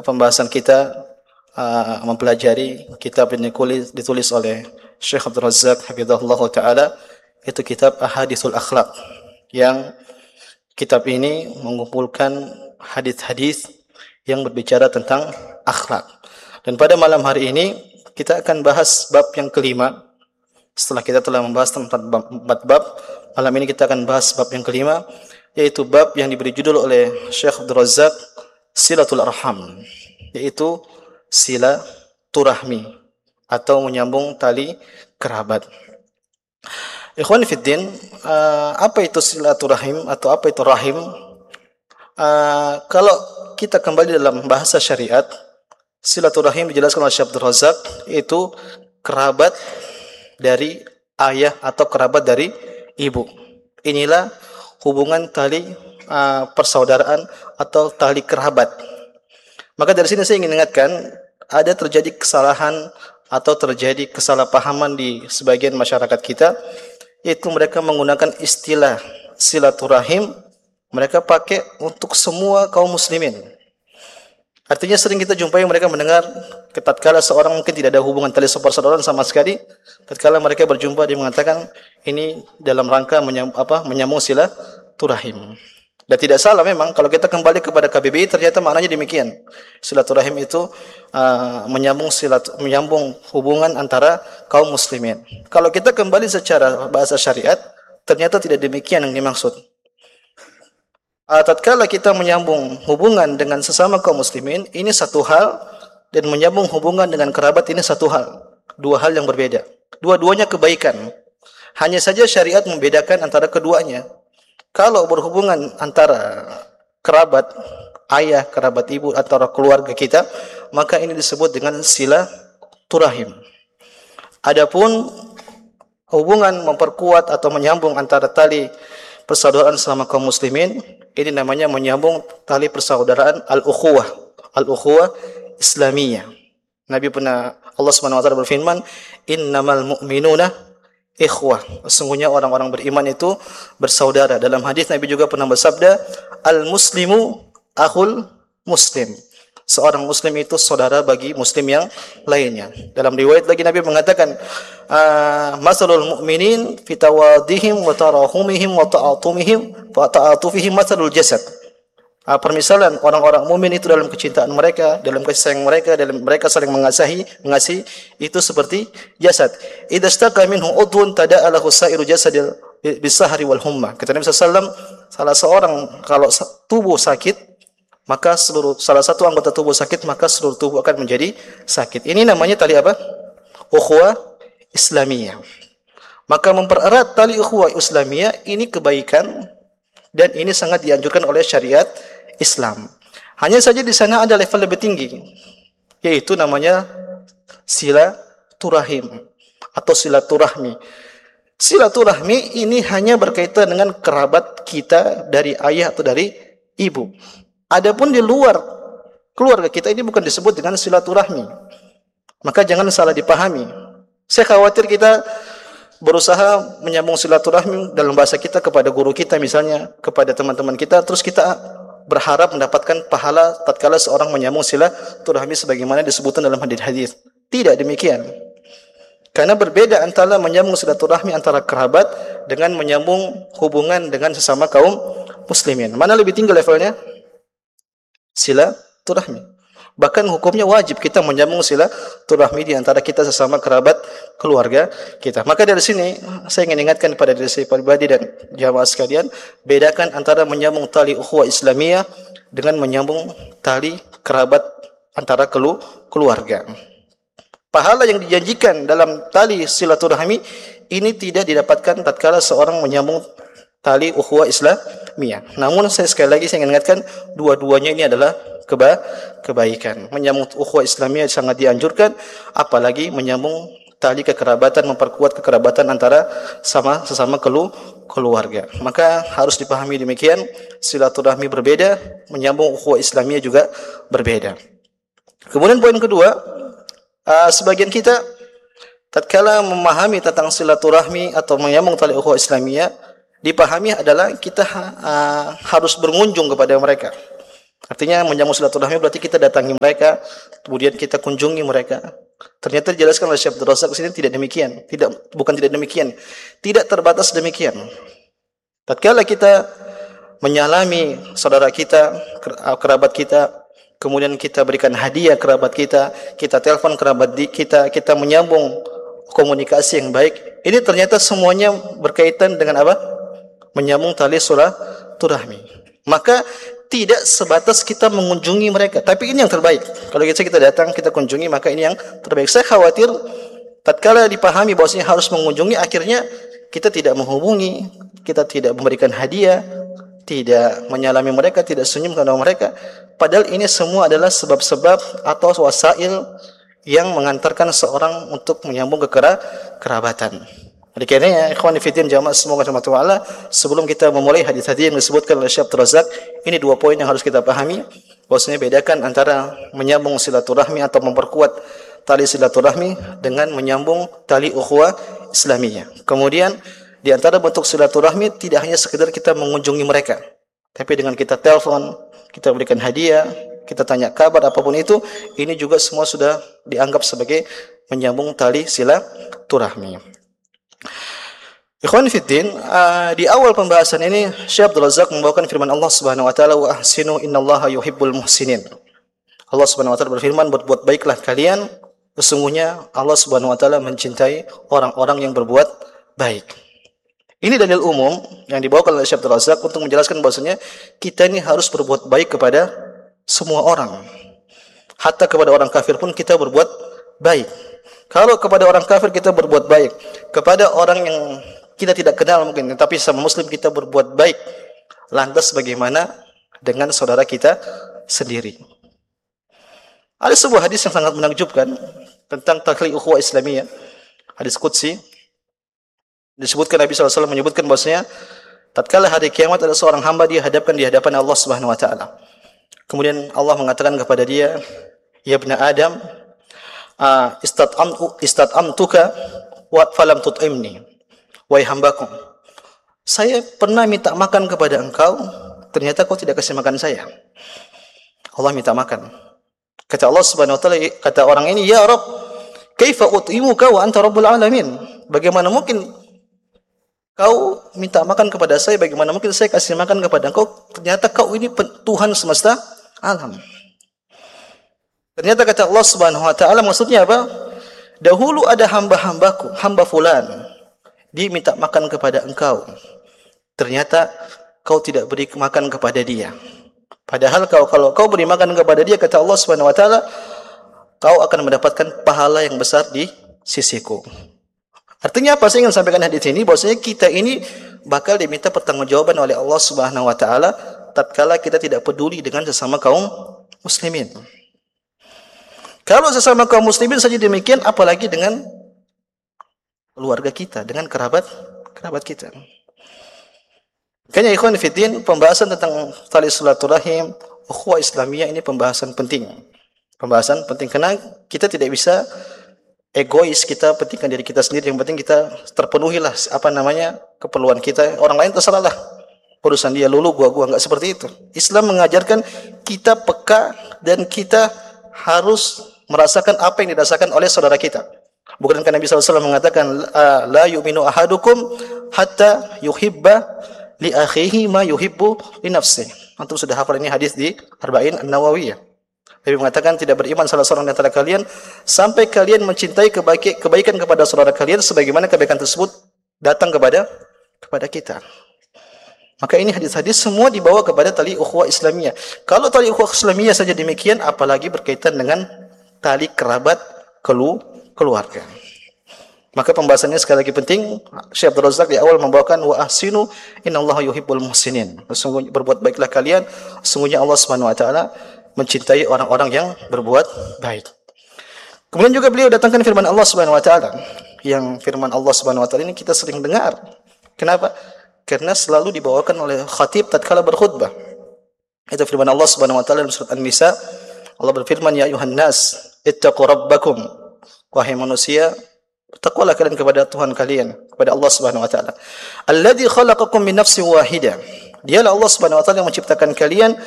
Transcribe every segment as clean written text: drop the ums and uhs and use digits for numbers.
pembahasan kita mempelajari kitab yang ditulis oleh Syekh Abdul Razak hafizahullah taala, itu kitab Ahaditsul Akhlaq, yang kitab ini mengumpulkan hadis-hadis yang berbicara tentang akhlak. Dan pada malam hari ini kita akan bahas bab yang kelima. Setelah kita telah membahas empat bab, malam ini kita akan bahas bab yang kelima, yaitu bab yang diberi judul oleh Syekh Abdul Razak Silatul Arham, yaitu silaturahmi atau menyambung tali kerabat. Ikhwan fiddin, apa itu silaturahim atau apa itu rahim? Kalau kita kembali dalam bahasa syariat, silaturahim dijelaskan oleh Syekh Abdul Razak itu kerabat dari ayah atau kerabat dari ibu. Inilah hubungan tali persaudaraan atau tali kerabat. Maka dari sini saya ingin ingatkan, ada terjadi kesalahan atau terjadi kesalahpahaman di sebagian masyarakat kita, yaitu mereka menggunakan istilah silaturahim, mereka pakai untuk semua kaum muslimin. Artinya sering kita jumpai mereka mendengar tatkala seorang mungkin tidak ada hubungan tali persaudaraan sama sekali, tatkala mereka berjumpa dia mengatakan ini dalam rangka menyambung silaturahim. Dan tidak salah memang, kalau kita kembali kepada KBBI ternyata maknanya demikian. Silaturahim itu menyambung hubungan antara kaum muslimin. Kalau kita kembali secara bahasa syariat, ternyata tidak demikian yang dimaksud. Tatkala kita menyambung hubungan dengan sesama kaum muslimin, ini satu hal, dan menyambung hubungan dengan kerabat ini satu hal. Dua hal yang berbeda. Dua-duanya kebaikan. Hanya saja syariat membedakan antara keduanya. Kalau berhubungan antara kerabat ayah, kerabat ibu, antara keluarga kita, maka ini disebut dengan silaturahim. Adapun hubungan memperkuat atau menyambung antara tali persaudaraan sama kaum muslimin, ini namanya menyambung tali persaudaraan al-ukhuwah Islamiyah. Allah Subhanahu wa taala berfirman, "Innamal mu'minuna ikhwah." Sesungguhnya orang-orang beriman itu bersaudara. Dalam hadis Nabi juga pernah bersabda, "Al-muslimu akhul muslim." Seorang muslim itu saudara bagi muslim yang lainnya. Dalam riwayat lagi Nabi mengatakan, "Masalul mu'minin fi tawadihim wa tarahumihim wa ta'atufihim masalul jasad." Permisalan orang-orang mukmin itu dalam kecintaan mereka, dalam kasih sayang mereka, dalam mereka saling mengasihi itu seperti jasad. Idza istaka minhu udhun tada'a lahu sa'iru jasadil bisahri wal humma. Kata Nabi sallallahu alaihi wasallam, salah seorang kalau tubuh sakit, maka salah satu anggota tubuh sakit, maka seluruh tubuh akan menjadi sakit. Ini namanya tali apa? Ukhuwah Islamiyah. Maka mempererat tali ukhuwah Islamiyah ini kebaikan, dan ini sangat dianjurkan oleh syariat Islam. Hanya saja di sana ada level lebih tinggi, yaitu namanya silaturahim atau silaturahmi. Silaturahmi ini hanya berkaitan dengan kerabat kita dari ayah atau dari ibu. Adapun di luar keluarga kita ini bukan disebut dengan silaturahmi. Maka jangan salah dipahami. Saya khawatir kita berusaha menyambung silaturahmi dalam bahasa kita kepada guru kita misalnya, kepada teman-teman kita, terus kita berharap mendapatkan pahala tatkala seorang menyambung silaturahmi sebagaimana disebutkan dalam hadis-hadis. Tidak demikian. Karena berbeda antara menyambung silaturahmi antara kerabat dengan menyambung hubungan dengan sesama kaum muslimin. Mana lebih tinggi levelnya? Silaturahmi. Bahkan hukumnya wajib kita menyambung silaturahmi di antara kita sesama kerabat keluarga kita. Maka dari sini saya ingin ingatkan kepada diri saya pribadi dan jamaah sekalian, bedakan antara menyambung tali ukhuwah Islamiyah dengan menyambung tali kerabat antara keluarga. Pahala yang dijanjikan dalam tali silaturahmi ini tidak didapatkan tatkala seorang menyambung tali ukhuwah Islamiyah. Namun sekali lagi saya ingin ingatkan, dua-duanya ini adalah kebaikan. Menyambung ukhuwah Islamiyah sangat dianjurkan, apalagi menyambung tali kekerabatan, memperkuat kekerabatan antara sesama keluarga. Maka harus dipahami demikian, silaturahmi berbeda, menyambung ukhuwah Islamiyah juga berbeda. Kemudian poin kedua, sebagian kita tatkala memahami tentang silaturahmi atau menyambung tali ukhuwah Islamiyah, dipahami adalah kita harus berkunjung kepada mereka. Artinya menyambung silaturahmi berarti kita datangi mereka, kemudian kita kunjungi mereka. Ternyata dijelaskan oleh Syekh Abdul Razak di sini tidak demikian. Bukan tidak demikian. Tidak terbatas demikian. Tatkala kita menyalami saudara kita, kerabat kita, kemudian kita berikan hadiah kerabat kita telepon kerabat kita, kita menyambung komunikasi yang baik. Ini ternyata semuanya berkaitan dengan apa? Menyambung tali silaturahmi. Maka tidak sebatas kita mengunjungi mereka, tapi ini yang terbaik. Kalau kita datang, kita kunjungi, maka ini yang terbaik. Saya khawatir tatkala dipahami bahwasanya harus mengunjungi, akhirnya kita tidak menghubungi, kita tidak memberikan hadiah, tidak menyalami mereka, tidak senyum kepada mereka. Padahal ini semua adalah sebab-sebab atau wasail yang mengantarkan seorang untuk menyambung kerabatan. Oleh karenanya, ikhwan fillah jamaah semoga Allah, sebelum kita memulai hadis-hadis yang disebutkan oleh Syekh Abdul Razak, ini dua poin yang harus kita pahami. Bahwasanya bedakan antara menyambung silaturahmi atau memperkuat tali silaturahmi dengan menyambung tali ukhuwah Islamiyah. Kemudian di antara bentuk silaturahmi tidak hanya sekedar kita mengunjungi mereka, tapi dengan kita telepon, kita berikan hadiah, kita tanya kabar apapun itu, ini juga semua sudah dianggap sebagai menyambung tali silaturahmi. Ikhwan fiddin, di awal pembahasan ini Syekh Abdul Razak membawakan firman Allah Subhanahu wa taala, wa ahsinu innallaha yuhibbul muhsinin. Allah Subhanahu wa taala berfirman, berbuat baiklah kalian, sesungguhnya Allah Subhanahu wa taala mencintai orang-orang yang berbuat baik. Ini dalil umum yang dibawakan oleh Syekh Abdul Razak untuk menjelaskan bahwasanya kita ini harus berbuat baik kepada semua orang. Hatta kepada orang kafir pun kita berbuat baik. Kalau kepada orang kafir kita berbuat baik, kepada orang yang kita tidak kenal mungkin, tapi sama muslim kita berbuat baik, lantas bagaimana dengan saudara kita sendiri? Ada sebuah hadis yang sangat menakjubkan tentang tali ukhuwah Islamiyah, hadis qudsi. Disebutkan Nabi SAW menyebutkan bahwasanya tatkala hari kiamat ada seorang hamba dia hadapkan di hadapan Allah Subhanahu wa taala. Kemudian Allah mengatakan kepada dia, ya ibna Adam, istat'amtuka wa falam tut'imni. Wahai hambaku, saya pernah minta makan kepada engkau, ternyata kau tidak kasih makan saya. Allah minta makan. Kata Allah Subhanahu wa taala, kata orang ini, ya Rabb, kaifa ut'imuka wa anta rabbul alamin? Bagaimana mungkin kau minta makan kepada saya, bagaimana mungkin saya kasih makan kepada engkau, ternyata kau ini Tuhan semesta alam. Ternyata kata Allah Subhanahu wa taala, maksudnya apa? Dahulu ada hamba-hambaku, hamba fulan, dia minta makan kepada engkau, ternyata kau tidak beri makan kepada dia. Padahal kalau kau beri makan kepada dia, kata Allah Subhanahu wa taala, kau akan mendapatkan pahala yang besar di sisiku. Artinya apa? Saya ingin sampaikan hadis ini bahwasanya kita ini bakal diminta pertanggungjawaban oleh Allah Subhanahu wa taala tatkala kita tidak peduli dengan sesama kaum muslimin. Kalau sesama kaum muslimin saja demikian, apalagi dengan keluarga kita, dengan kerabat kita. Makanya ikhwan fillah, pembahasan tentang tali silaturahim, ukhuwah Islamiyah ini pembahasan penting. Pembahasan penting karena kita tidak bisa egois, kita pentingkan diri kita sendiri, yang penting kita terpenuhilah keperluan kita. Orang lain terserahlah, urusan dia, lulu gua enggak seperti itu. Islam mengajarkan kita peka dan kita harus merasakan apa yang dirasakan oleh saudara kita. Bukankah Nabi SAW mengatakan, la yu'minu ahadukum hatta yuhibba li akhihi ma yuhibbu li nafsihi. Antum sudah hafal ini hadis di Arba'in An-Nawawiyah. Nabi mengatakan tidak beriman salah seorang di antara kalian sampai kalian mencintai kebaikan kepada saudara kalian sebagaimana kebaikan tersebut datang kepada kita. Maka ini hadis-hadis semua dibawa kepada tali ukhuwah Islamiyah. Kalau tali ukhuwah Islamiyah saja demikian, apalagi berkaitan dengan tali kerabat keluarga. Maka pembahasannya sekali lagi penting. Syekh Abdul Razak di awal membawakan wa ahsinu innallaha yuhibbul muhsinin. Sesungguhnya berbuat baiklah kalian, sesungguhnya Allah Subhanahu wa taala mencintai orang-orang yang berbuat baik. Kemudian juga beliau datangkan firman Allah Subhanahu wa taala. Yang firman Allah Subhanahu wa taala ini kita sering dengar. Kenapa? Karena selalu dibawakan oleh khatib tatkala berkhutbah. Itu firman Allah Subhanahu wa taala dalam surat An-Nisa. Allah berfirman, ya ayuhan nas, ittaqu rabbakum. Wahai manusia, bertakwalah kalian kepada Tuhan kalian, kepada Allah Subhanahu wa taala. Alladzi khalaqakum min nafsin wahidah. Dialah Allah Subhanahu wa taala yang menciptakan kalian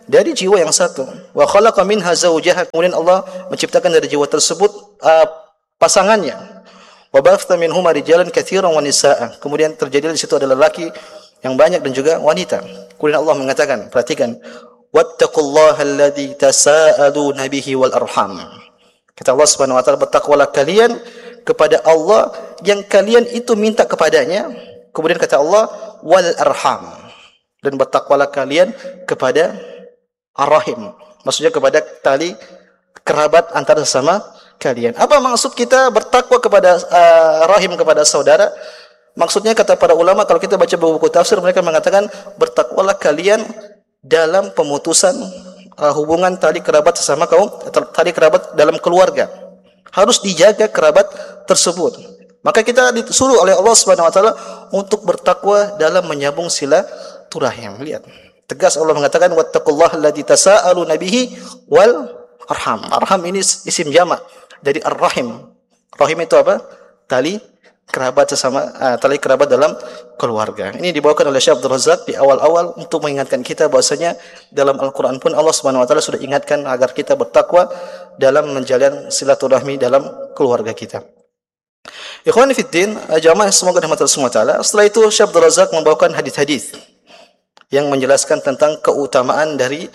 dari jiwa yang satu. Wa khalaqa minha zawjaha, kemudian Allah menciptakan dari jiwa tersebut pasangannya. Wa batha minhuma rijalan katsiran wa nisaa, kemudian terjadi di situ adalah laki yang banyak dan juga wanita. Kemudian Allah mengatakan, perhatikan, wattaqullaha alladzi tasaaluna bihi wal arham. Kata Allah Subhanahu wa taala, bertakwalah kalian kepada Allah yang kalian itu minta kepadanya. Kemudian kata Allah, wal arham, dan bertakwalah kalian kepada ar-rahim, maksudnya kepada tali kerabat antara sesama kalian. Apa maksud kita bertakwa kepada rahim, kepada saudara? Maksudnya kata para ulama, kalau kita baca buku tafsir, mereka mengatakan bertakwalah kalian dalam pemutusan hubungan tali kerabat sesama kaum, tali kerabat dalam keluarga. Harus dijaga kerabat tersebut. Maka kita disuruh oleh Allah Subhanahu wa taala untuk bertakwa dalam menyambung silaturahim. Lihat, tegas Allah mengatakan wattaqullaha alladzi tasaaluna bihi wal arham. Arham ini isim jamak dari ar-rahim. Rahim itu apa? Tali kerabat sesama, tali kerabat dalam keluarga. Ini dibawakan oleh Syekh Abdul Razak di awal-awal untuk mengingatkan kita bahwasanya dalam Al-Qur'an pun Allah Subhanahu wa taala sudah ingatkan agar kita bertakwa dalam menjalin silaturahmi dalam keluarga kita. Ikhwani fid din, jamaah semoga dirahmati Allah Subhanahu wa taala. Setelah itu Syekh Abdul Razak membawakan hadis-hadis yang menjelaskan tentang keutamaan dari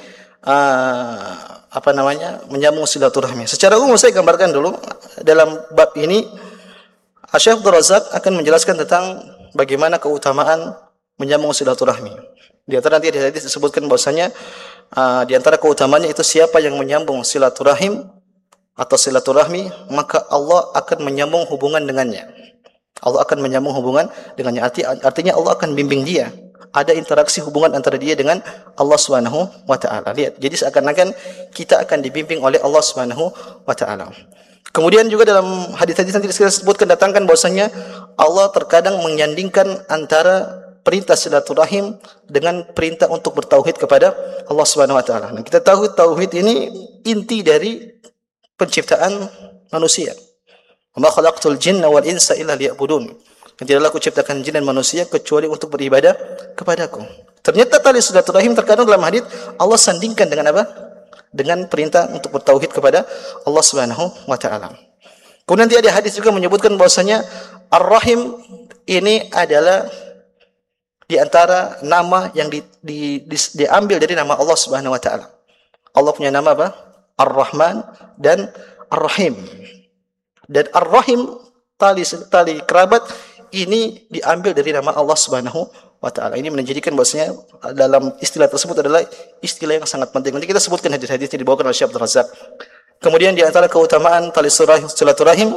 menyambung silaturahmi. Secara umum saya gambarkan dulu dalam bab ini. Syekh Abdul Razak akan menjelaskan tentang bagaimana keutamaan menyambung silaturahmi. Di antara nanti hadis disebutkan bahwasanya di antara keutamaannya itu siapa yang menyambung silaturahim atau silaturahmi, maka Allah akan menyambung hubungan dengannya. Allah akan menyambung hubungan dengannya. Artinya Allah akan bimbing dia. Ada interaksi hubungan antara dia dengan Allah Subhanahu wa taala. Lihat, jadi seakan-akan kita akan dibimbing oleh Allah Subhanahu wa taala. Kemudian juga dalam hadis-hadis nanti disebutkan datangkan bahwasanya Allah terkadang menyandingkan antara perintah silaturahim dengan perintah untuk bertauhid kepada Allah Subhanahu wa taala. Nah, kita tahu tauhid ini inti dari penciptaan manusia. Wa ma khalaqtul jinna wal insa illa liya'budun. Tidaklah aku ciptakan jin dan manusia kecuali untuk beribadah kepadaku. Ternyata tali silaturahim terkadang dalam hadis Allah sandingkan dengan apa? Dengan perintah untuk bertauhid kepada Allah Subhanahu wa taala. Kemudian nanti ada hadis juga menyebutkan bahwasanya Ar-Rahim ini adalah di antara nama yang diambil dari nama Allah Subhanahu wa taala. Allah punya nama apa? Ar-Rahman dan Ar-Rahim. Dan Ar-Rahim, tali kerabat ini diambil dari nama Allah Subhanahu wa taala. Ini menjadikan bahwasanya dalam istilah tersebut adalah istilah yang sangat penting. Nanti kita sebutkan hadis-hadisnya dibawakan oleh Syekh Abdul Razak. Kemudian di antara keutamaan tali silaturahim,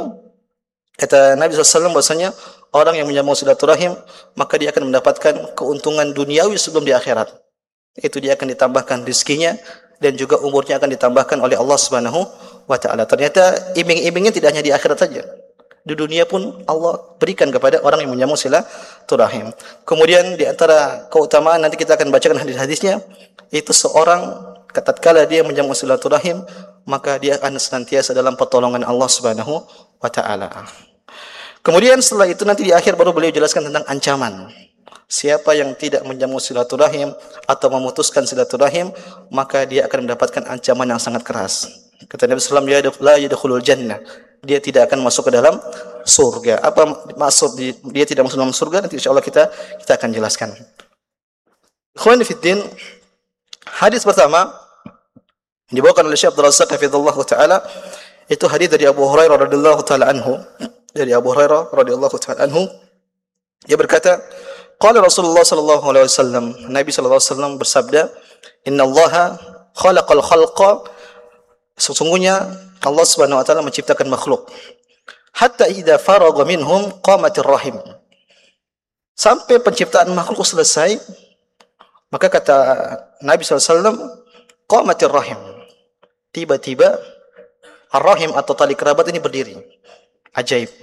kata Nabi SAW bahwasanya orang yang menyambung silaturahim maka dia akan mendapatkan keuntungan duniawi sebelum di akhirat. Itu dia akan ditambahkan rezekinya dan juga umurnya akan ditambahkan oleh Allah Subhanahu wa taala. Ternyata iming-imingnya tidak hanya di akhirat saja. Di dunia pun Allah berikan kepada orang yang menyambung silaturahim. Kemudian di antara keutamaan nanti kita akan bacakan hadis-hadisnya, itu seorang tatkala dia menyambung silaturahim maka dia akan senantiasa dalam pertolongan Allah Subhanahu wa taala. Kemudian setelah itu nanti di akhir baru beliau jelaskan tentang ancaman. Siapa yang tidak menyambung silaturahim atau memutuskan silaturahim, maka dia akan mendapatkan ancaman yang sangat keras. Kata Nabi sallallahu alaihi wasallam, la yadkhulul jannah. Dia tidak akan masuk ke dalam surga. Apa maksud dia tidak masuk dalam surga? Nanti insyaallah kita akan jelaskan. Ikhwani fid din, hadis pertama dibawakan oleh Syekh Abdul Razak hafizallahu taala, itu hadis dari Abu Hurairah radhiyallahu taala anhu. Dari Abu Hurairah radhiyallahu taala anhu, dia berkata, qala Rasulullah sallallahu alaihi wasallam, Nabi sallallahu alaihi wasallam bersabda, innallaha khalaqal khalqa, sesungguhnya Allah Subhanahu wa taala menciptakan makhluk. Hatta idza faragha minhum qamatir rahim. Sampai penciptaan makhluk selesai, maka kata Nabi SAW, qamatir rahim. Tiba-tiba ar-rahim atau tali kerabat ini berdiri. Ajaib.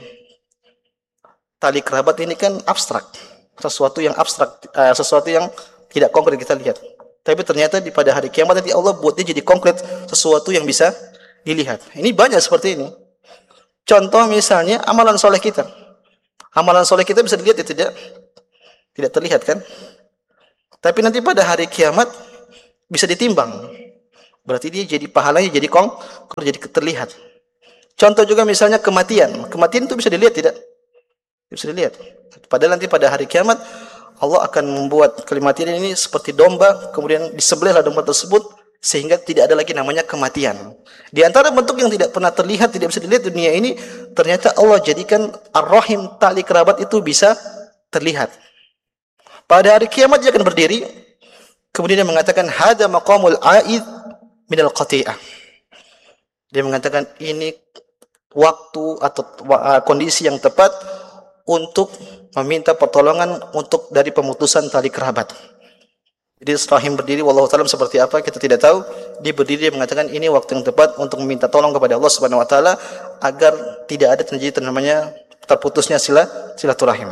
Tali kerabat ini kan abstrak. Sesuatu yang abstrak, sesuatu yang tidak konkret kita lihat. Tapi ternyata pada hari kiamat nanti Allah buat dia jadi konkret, sesuatu yang bisa dilihat. Ini banyak seperti ini. Contoh misalnya amalan soleh kita. Amalan soleh kita bisa dilihat ya tidak terlihat kan? Tapi nanti pada hari kiamat bisa ditimbang. Berarti dia jadi pahalanya jadi jadi terlihat. Contoh juga misalnya kematian. Kematian itu bisa dilihat tidak? Bisa dilihat. Padahal nanti pada hari kiamat Allah akan membuat kematian ini seperti domba, kemudian disembelihlah domba tersebut sehingga tidak ada lagi namanya kematian. Di antara bentuk yang tidak pernah terlihat, tidak bisa dilihat di dunia ini, ternyata Allah jadikan ar-rahim, tali kerabat itu bisa terlihat. Pada hari kiamat dia akan berdiri, kemudian dia mengatakan hada maqamul aid minal qati'ah. Dia mengatakan ini waktu atau kondisi yang tepat untuk meminta pertolongan untuk dari pemutusan tali kerabat. Jadi rahim berdiri, wallahu ta'ala seperti apa kita tidak tahu. Dia berdiri, dia mengatakan ini waktu yang tepat untuk meminta tolong kepada Allah Subhanahu wa taala agar tidak ada terjadi namanya terputusnya silaturahim.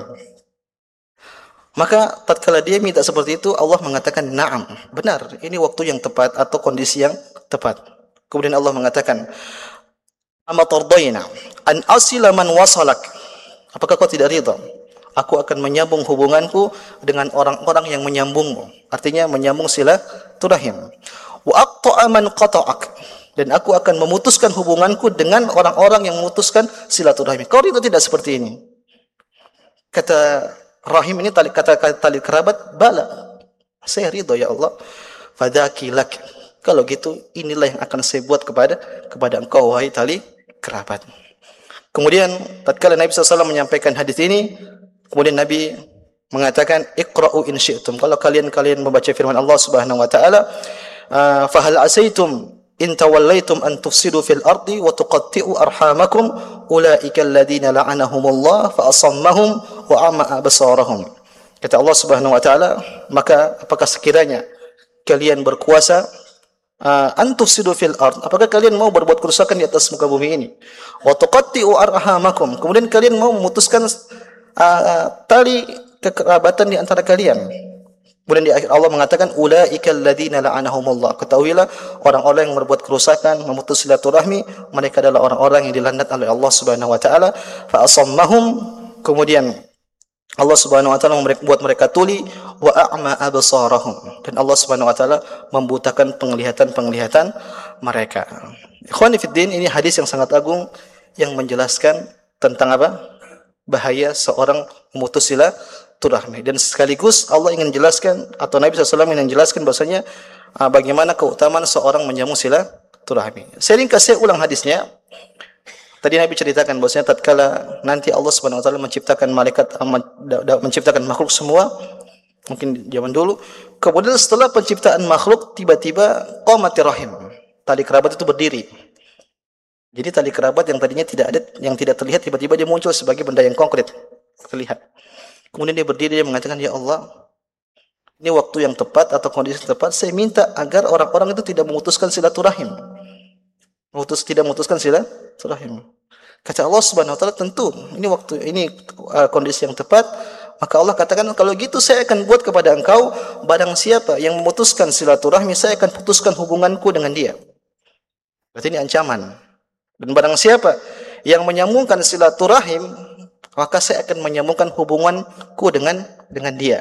Maka tatkala dia minta seperti itu, Allah mengatakan na'am, benar, ini waktu yang tepat atau kondisi yang tepat. Kemudian Allah mengatakan ama tardayna an asila man wasalak. Apakah kau tidak ridha? Aku akan menyambung hubunganku dengan orang-orang yang menyambungmu. Artinya menyambung silaturahim. Wa aqta'a man qata'ak. Dan aku akan memutuskan hubunganku dengan orang-orang yang memutuskan silaturahim. Kau ridha tidak seperti ini? Kata rahim ini kata tali kerabat, bala. Saya ridha ya Allah. Fadaki lak. Kalau gitu inilah yang akan saya buat kepada engkau wahai tali kerabat. Kemudian tatkala Nabi SAW menyampaikan hadis ini, kemudian Nabi mengatakan iqra'u in syi'tum. Kalau kalian membaca firman Allah Subhanahu wa taala, fa hal asaitum in tawallaitum an tufsidu fil ardi wa tuqatti'u arhamakum ulaika alladziina la'anahumullah fa asammahum wa ama absarahum. Kata Allah Subhanahu wa taala, maka apakah sekiranya kalian berkuasa an tufsidu fil ard, apakah kalian mau berbuat kerusakan di atas muka bumi ini, wa tuqatti'u arhamakum, kemudian kalian mau memutuskan tali kekerabatan di antara kalian. Kemudian di akhir Allah mengatakan ulaika alladziina la'anahumullah. Ketahuilah orang-orang yang berbuat kerusakan, memutus silaturahmi, mereka adalah orang-orang yang dilaknat oleh Allah Subhanahu wa taala. Fa asammahum, kemudian Allah Subhanahu wa taala membuat mereka tuli, wa a'ma absarahum, dan Allah Subhanahu wa taala membutakan penglihatan mereka. Ikhwani fid din, ini hadis yang sangat agung yang menjelaskan tentang apa? Bahaya seorang memutus silaturahmi, dan sekaligus Allah ingin jelaskan atau Nabi SAW ingin jelaskan bahasanya bagaimana keutamaan seorang menyambung silaturahmi. Saya ringkas, saya ulang hadisnya. Tadi Nabi ceritakan bahasanya tatkala nanti Allah Subhanahu wa taala menciptakan malaikat, menciptakan makhluk semua, mungkin zaman dulu, kemudian setelah penciptaan makhluk tiba-tiba qamatir rahim, tali kerabat itu berdiri. Jadi tali kerabat yang tadinya tidak ada, yang tidak terlihat, tiba-tiba dia muncul sebagai benda yang konkret, terlihat. Kemudian dia berdiri, dia mengatakan, ya Allah, ini waktu yang tepat atau kondisi yang tepat, saya minta agar orang-orang itu tidak memutuskan silaturahim. Tidak memutuskan silaturahim. Kata Allah Subhanahu wa taala, tentu ini kondisi yang tepat. Maka Allah katakan, kalau gitu saya akan buat kepada engkau barang siapa yang memutuskan silaturahmi, saya akan putuskan hubunganku dengan dia. Berarti ini ancaman. Dan barang siapa yang menyambungkan silaturahim, maka saya akan menyambungkan hubunganku dengan dia.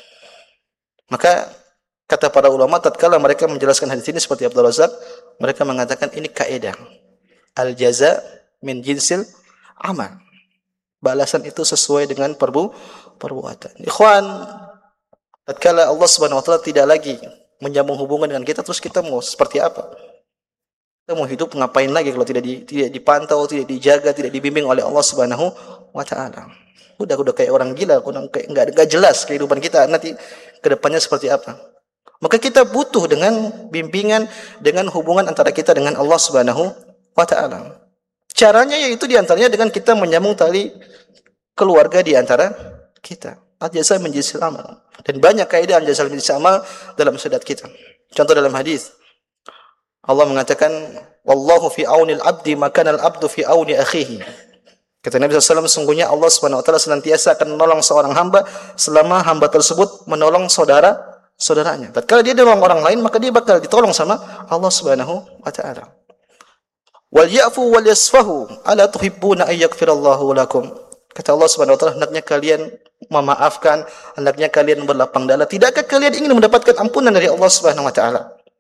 Maka kata para ulama tatkala mereka menjelaskan hadis ini seperti Abdul Razak, mereka mengatakan ini kaidah al-jaza min jinsil amal. Balasan itu sesuai dengan perbuatan. Ikhwan, tatkala Allah Subhanahu wa taala tidak lagi menyambung hubungan dengan kita, terus kita mau seperti apa? Kita mau hidup ngapain lagi kalau tidak dipantau, tidak dijaga, tidak dibimbing oleh Allah Subhanahu wa taala? Udah kayak orang gila, kayak enggak jelas kehidupan kita nanti ke depannya seperti apa. Maka kita butuh dengan bimbingan, dengan hubungan antara kita dengan Allah Subhanahu wa taala. Caranya yaitu di antaranya dengan kita menyambung tali keluarga di antara kita. Al-jazaa min jinsil amal. Dan banyak kaidah al-jazaa min jinsil amal dalam syariat kita. Contoh dalam hadis, Allah mengatakan, wallahu fi aunil abdi maka al-abdu fi auni akhihi. Kata Nabi SAW, sungguhnya Allah Subhanahu wa taala senantiasa akan menolong seorang hamba selama hamba tersebut menolong saudaranya. Tatkala dia menolong orang lain, maka dia bakal ditolong sama Allah Subhanahu wa taala. Wal ya'fu wal yasfahu ala tuhibbuna ay yaghfirallahu lakum. Kata Allah Subhanahu wa taala, hendaknya kalian memaafkan, hendaknya kalian berlapang dada. Tidakkah kalian ingin mendapatkan ampunan dari Allah Subhanahu wa taala?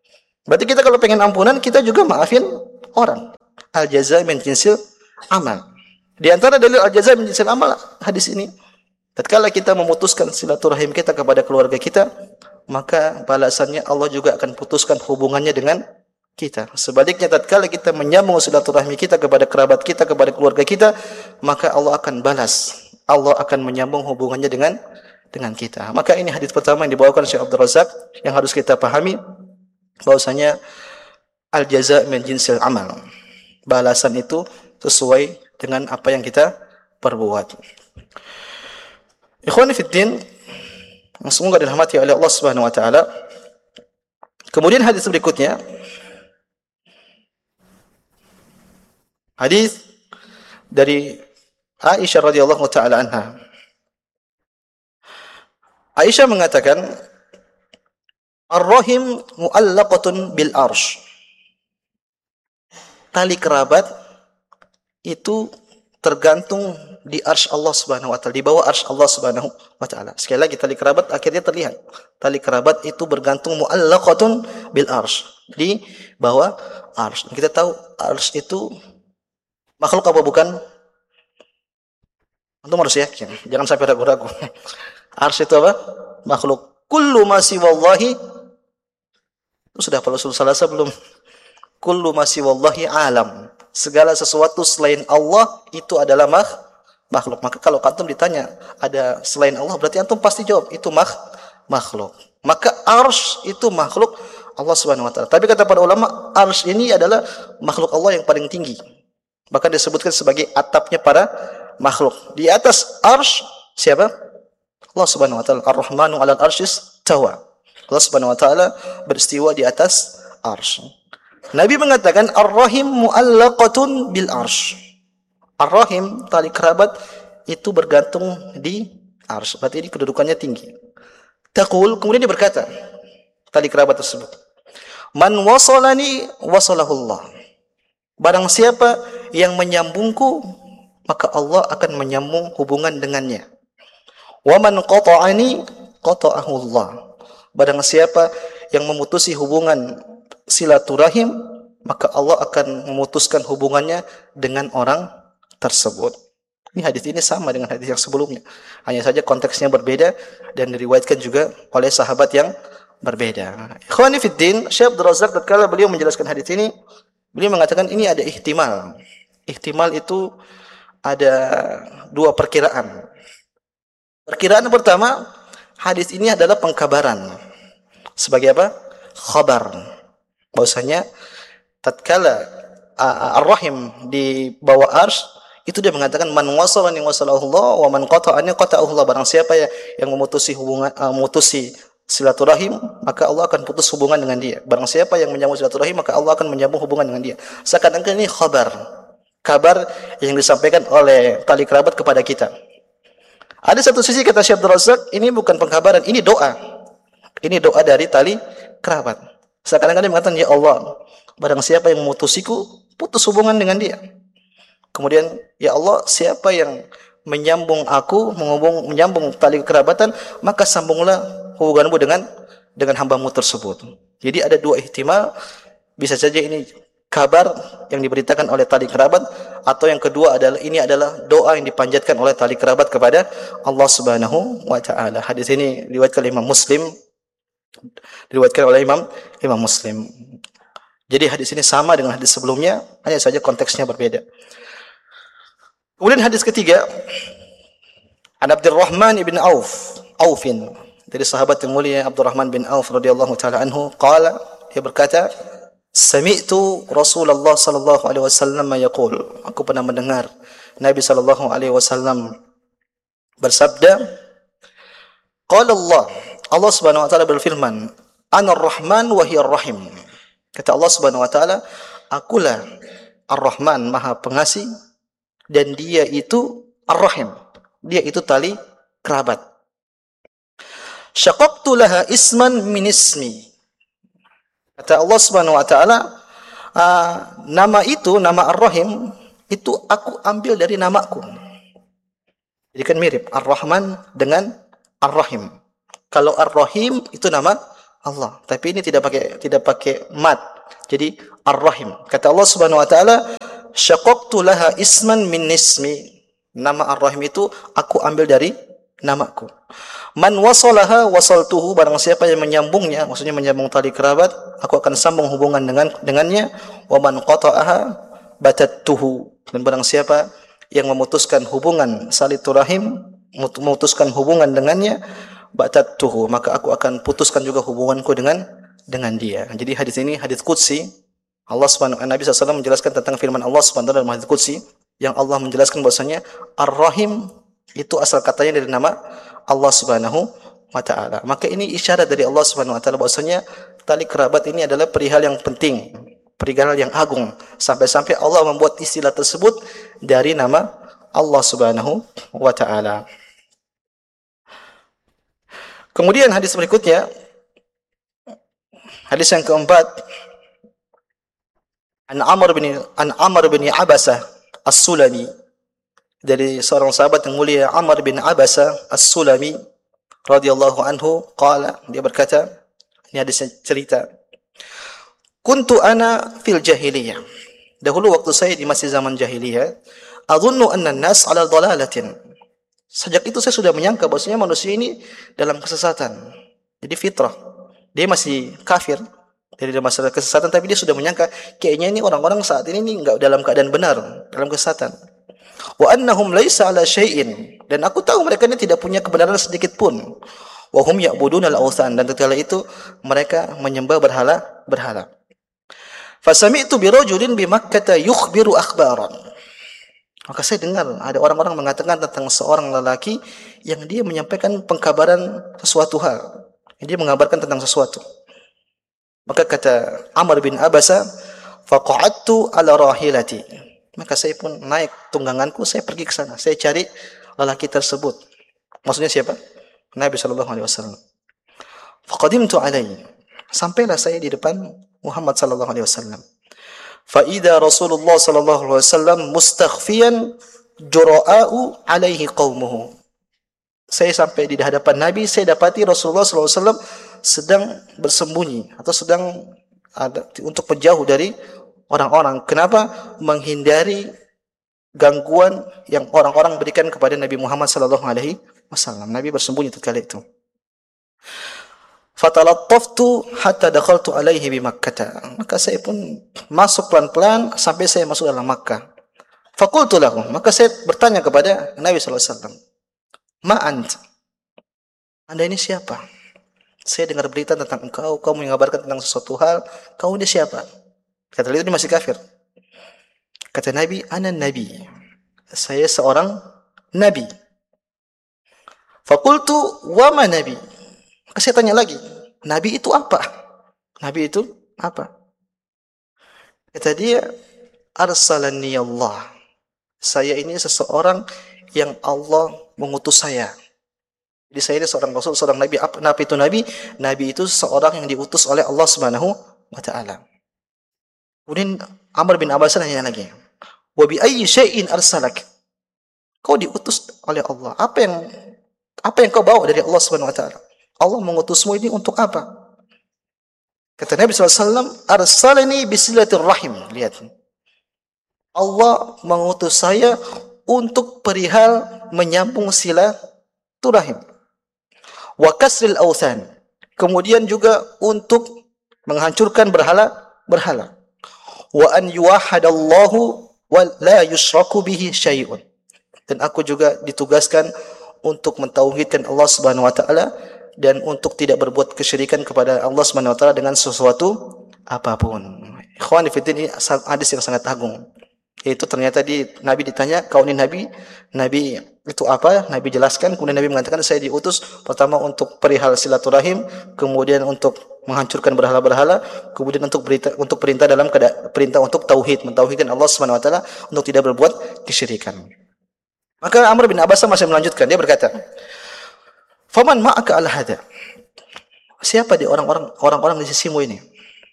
Berarti kita kalau pengen ampunan, kita juga maafin orang. Al jaza min jinsil amal. Di antara dalil al jaza min jinsil amal hadis ini. Tatkala kita memutuskan silaturahim kita kepada keluarga kita, maka balasannya Allah juga akan putuskan hubungannya dengan kita. Sebaliknya tatkala kita menyambung silaturahmi kita kepada kerabat kita, kepada keluarga kita, maka Allah akan balas. Allah akan menyambung hubungannya dengan kita. Maka ini hadis pertama yang dibawakan Syekh Abdul Razak yang harus kita pahami, bahwasanya al jaza min jinsil amal. Balasan itu sesuai dengan apa yang kita perbuat. Ikhwani fid din, semoga dirahmati oleh Allah Subhanahu wa taala. Kemudian hadis berikutnya, hadis dari Aisyah radhiyallahu taala anha. Aisyah mengatakan, ar-rahim mu'allaqatun bil arsh. Tali kerabat itu tergantung di arsy Allah Subhanahu wa taala, di bawah arsy Allah Subhanahu wa taala. Sekali lagi, tali kerabat akhirnya terlihat. Tali kerabat itu bergantung mu'allaqatun bil arsh, di bawah arsy. Kita tahu arsy itu makhluk apa bukan? Antum harus yakin, jangan sampai ragu-ragu. Arsy itu apa? Makhluk. Kullu ma siwallahi, itu sudah Rasulullah SAW belum? Kullu ma siwallahi alam. Segala sesuatu selain Allah itu adalah makhluk. Maka kalau antum ditanya ada selain Allah, berarti antum pasti jawab itu makhluk. Maka arsy itu makhluk Allah Subhanahu wa taala. Tapi kata para ulama, arsy ini adalah makhluk Allah yang paling tinggi. Bahkan disebutkan sebagai atapnya para makhluk. Di atas arsy siapa? Allah Subhanahu wa taala. Ar-Rahmanu 'alal arsy istawa. Allah Subhanahu wa taala beristiwa di atas arsy. Nabi mengatakan ar-rahim mu'allaqatun bil arsy. Ar-rahim, tali kerabat itu bergantung di arsy. Berarti ini kedudukannya tinggi. Taqul, kemudian dia berkata, tali kerabat tersebut, man wasalani wasalahullah. Barang siapa yang menyambungku, maka Allah akan menyambung hubungan dengannya. Wa man qata'ani qata'ahu Allah. Barang siapa yang memutusi hubungan silaturahim, maka Allah akan memutuskan hubungannya dengan orang tersebut. Ini hadis ini sama dengan hadis yang sebelumnya. Hanya saja konteksnya berbeda dan diriwayatkan juga oleh sahabat yang berbeda. Ikhwani fid din, Syekh Abdul Razak tatkala beliau menjelaskan hadis ini, beliau mengatakan ini ada ihtimal. Ihtimal itu ada dua perkiraan. Perkiraan pertama, hadis ini adalah pengkabaran. Sebagai apa? Khabar. Bahwasanya tatkala ar-rahim di bawah arsy, itu dia mengatakan man wasalani wasalahullah wa man qata'ani qata'ahullah. Barang siapa yang memutusi hubungan, memutusi silaturahim, maka Allah akan putus hubungan dengan dia. Barang siapa yang menyambung silaturahim, maka Allah akan menyambung hubungan dengan dia. Seakan-akan ini khabar. Kabar yang disampaikan oleh tali kerabat kepada kita. Ada satu sisi kata Syekh Abdul Razak, ini bukan pengkabaran, ini doa. Ini doa dari tali kerabat. Seakan-akan dia mengatakan, ya Allah, barang siapa yang memutusiku, putus hubungan dengan dia. Kemudian, ya Allah, siapa yang menyambung aku, menyambung tali kerabatan, maka sambunglah hubunganmu dengan hambamu tersebut. Jadi ada dua ihtimal, bisa saja ini kabar yang diberitakan oleh tali kerabat, atau yang kedua adalah ini adalah doa yang dipanjatkan oleh tali kerabat kepada Allah Subhanahu wa taala. Hadis ini diriwayatkan oleh Imam Muslim. Jadi hadis ini sama dengan hadis sebelumnya, hanya saja konteksnya berbeda. Kemudian hadis ketiga, An Abdurrahman ibn Aufin, dari sahabat yang mulia Abdurrahman bin Auf radhiyallahu taala anhu, qala, dia berkata, sami'tu Rasulullah sallallahu alaihi wasallam yaqul, aku pernah mendengar Nabi sallallahu alaihi wasallam bersabda, qala Allah Subhanahu wa taala berfirman, Anar Rahman wa hiyar Rahim. Kata Allah Subhanahu wa taala, akulah Ar-Rahman, Maha Pengasih, dan dia itu Ar-Rahim. Dia itu tali kerabat. Syaqaqtu laha isman min ismi. Kata Allah Subhanahu wa taala, nama itu, nama Ar-Rahim, itu aku ambil dari namaku. Jadi kan mirip Ar-Rahman dengan Ar-Rahim. Kalau Ar-Rahim itu nama Allah. Tapi ini tidak pakai mat. Jadi Ar-Rahim. Kata Allah Subhanahu wa taala, "Syaqaqtu laha isman min ismi." Nama Ar-Rahim itu aku ambil dari namaku. Man wasalaha wasaltuhu, barang siapa yang menyambungnya, maksudnya menyambung tali kerabat, aku akan sambung hubungan dengannya. Wa man qata'aha batattuhu, dan barang siapa yang memutuskan hubungan silaturahim, memutuskan hubungan dengannya, batattuhu, maka aku akan putuskan juga hubunganku dengan dia. Jadi hadis ini hadis qudsi. Allah Subhanahu wa Nabi SAW menjelaskan tentang firman Allah Subhanahu wa taala dalam hadis qudsi, yang Allah menjelaskan bahwasanya Ar-Rahim itu asal katanya dari nama Allah Subhanahu wa taala. Maka ini isyarat dari Allah Subhanahu wa taala bahwasanya tali kerabat ini adalah perihal yang penting, perihal yang agung, sampai-sampai Allah membuat istilah tersebut dari nama Allah Subhanahu wa taala. Kemudian hadis berikutnya, hadis yang keempat, An Amr bin Abasah As-Sulami, dari seorang sahabat yang mulia Amr bin Abasah As-Sulami radhiyallahu anhu, qala, dia berkata, ini hadis cerita, kuntu ana fil jahiliyah, dahulu waktu saya di masih zaman jahiliyah, adhunnu anna an-nas ala dhalalatin, sejak itu saya sudah menyangka bahwasanya manusia ini dalam kesesatan. Jadi fitrah, dia masih kafir dari masalah kesesatan, tapi dia sudah menyangka kayaknya ini orang-orang saat ini enggak dalam keadaan benar, dalam kesesatan. Wa annahum laisa ala syai'in, dan aku tahu mereka ini tidak punya kebenaran sedikit pun. Wa hum ya'buduna al-awthan, dan tatkala itu mereka menyembah berhala. Fasami'tu bi rajulin bi Makkah yukhbiru akhbaran, maka saya dengar ada orang-orang mengatakan tentang seorang lelaki yang dia menyampaikan pengkabaran sesuatu hal, dia mengabarkan tentang sesuatu. Maka kata Amr bin Abasa, faqa'adtu ala rahilati, maka saya pun naik tungganganku, saya pergi ke sana, saya cari lelaki tersebut. Maksudnya siapa? Nabi sallallahu alaihi wasallam. Faqadimtu alaihi, sampailah saya di depan Muhammad sallallahu alaihi wasallam. Fa idza Rasulullah sallallahu alaihi wasallam mustakhfiyan jura'u alaihi qaumuhu. Saya sampai di hadapan Nabi, saya dapati Rasulullah sallallahu alaihi wasallam sedang bersembunyi atau sedang ada untuk menjauh dari orang-orang. Kenapa? Menghindari gangguan yang orang-orang berikan kepada Nabi Muhammad sallallahu alaihi wasallam. Nabi bersembunyi tatkala itu. Fatalattaftu hatta dakhaltu alaihi bi Makkah. Maka saya pun masuk pelan-pelan sampai saya masuk dalam Makkah. Faqultu lahu, maka saya bertanya kepada Nabi sallallahu alaihi wasallam, "Ma ant?" Anda ini siapa? Saya dengar berita tentang engkau, kau mengabarkan tentang sesuatu hal, kau ini siapa? Kata dia masih kafir. Kata Nabi, "Ana nabi." Saya seorang nabi. Faqultu, "Wa ma nabi?" Maka saya tanya lagi, nabi itu apa? Nabi itu apa? Kata dia, "Arsalani Allah." Saya ini seseorang yang Allah mengutus saya. Jadi saya ini seorang rasul, seorang nabi. Apa itu nabi? Nabi itu seorang yang diutus oleh Allah Subhanahu wa taala. Kemudian Amr bin Abbas nanya lagi, "Wa bi ayyi syai'in arsalak?" Kau diutus oleh Allah. Apa yang kau bawa dari Allah Subhanahu wa taala? Allah mengutusmu ini untuk apa? Kata Nabi sallallahu alaihi wasallam, "Arsalani bisilatir rahim." Lihat. Allah mengutus saya untuk perihal menyambung silaturahim. Wa kasril awthan, kemudian juga untuk menghancurkan berhala. Wa an yuwahhadallahu wa la yusyraku bihi syai'un, dan aku juga ditugaskan untuk mentauhidkan Allah Subhanahu wa taala dan untuk tidak berbuat kesyirikan kepada Allah Subhanahu wa taala dengan sesuatu apapun. Ikhwani fillah, ini hadis yang sangat agung. Itu ternyata Nabi ditanya, "Kau ini nabi? Nabi itu apa?" Nabi jelaskan, kemudian Nabi mengatakan, "Saya diutus pertama untuk perihal silaturahim, kemudian untuk menghancurkan berhala-berhala, kemudian untuk perintah dalam perintah untuk tauhid, mentauhidkan Allah Subhanahu wa taala untuk tidak berbuat kesyirikan." Maka Amr bin Abbas masih melanjutkan, dia berkata, "Faman ma'aka ala hada?" Siapa di orang-orang di sisimu ini?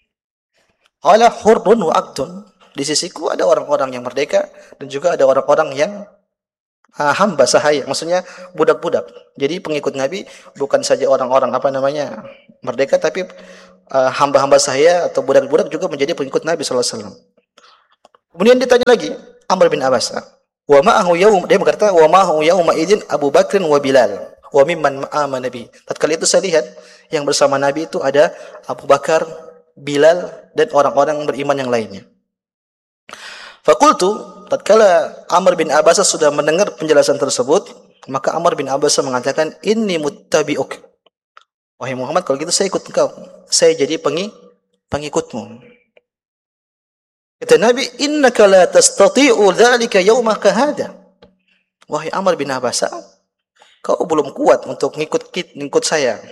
Qala hurrun wa 'abdun. Di sisiku ada orang-orang yang merdeka dan juga ada orang-orang yang hamba sahaya, maksudnya budak-budak. Jadi pengikut Nabi bukan saja orang-orang merdeka, tapi hamba-hamba sahaya atau budak-budak juga menjadi pengikut Nabi sallallahu alaihi wasallam. Kemudian ditanya lagi Amr bin Abbas. Dia berkata, wa ma'ahu yauma idzin Abu Bakr wa Bilal wa mimman amana nabi. Tatkala itu saya lihat yang bersama Nabi itu ada Abu Bakar, Bilal dan orang-orang beriman yang lainnya. Fakultu, tatkala Amr bin Abbas sudah mendengar penjelasan tersebut, maka Amr bin Abbas mengatakan, inni muttabi'uk. Wahai Muhammad, kalau gitu saya ikut engkau. Saya jadi pengikutmu. Kata Nabi, innaka la tastati'u dzalika yaumaka hada. Wahai Amr bin Abbas, kau belum kuat untuk ngikut saya.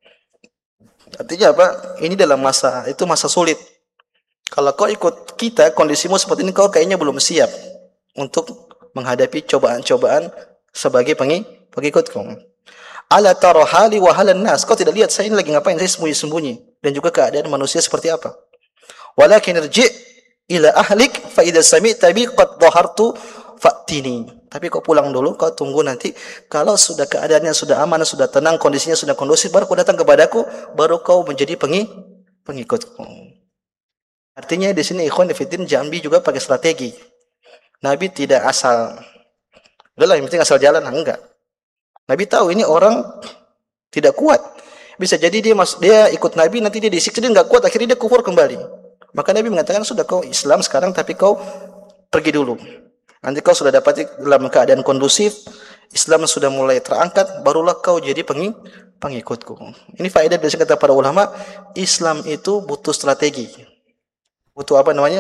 Artinya apa? Ini dalam masa sulit. Kalau kau ikut kita, kondisimu seperti ini, kau kayaknya belum siap untuk menghadapi cobaan-cobaan sebagai pengikutku. Ala tara hali wa halan nas. Kau tidak lihat saya ini lagi ngapain? Saya sembunyi-sembunyi. Dan juga keadaan manusia seperti apa. Walakin irji' ila ahlik fa idza sami'ta bi qad dhahartu fa'tini. Tapi kau pulang dulu, kau tunggu nanti kalau sudah keadaannya sudah aman, sudah tenang, kondisinya sudah kondusif, baru kau datang kepadaku, baru kau menjadi pengikutku. Artinya di sini ikhwan fillah Jambi juga pakai strategi. Nabi tidak asal udahlah yang penting asal jalan, enggak. Nabi tahu ini orang tidak kuat. Bisa jadi dia ikut Nabi, nanti dia disiksa, dia enggak kuat, akhirnya dia kufur kembali. Maka Nabi mengatakan, sudah kau Islam sekarang, tapi kau pergi dulu. Nanti kau sudah dapati dalam keadaan kondusif, Islam sudah mulai terangkat, barulah kau jadi pengikutku. Ini faedah dari kata para ulama, Islam itu butuh strategi. Butuh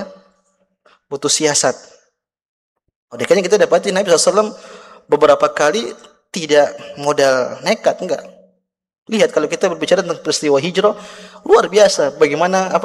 butuh siasat. Makanya kita dapati Nabi SAW beberapa kali tidak modal nekat, enggak. Lihat kalau kita berbicara tentang peristiwa hijrah, luar biasa bagaimana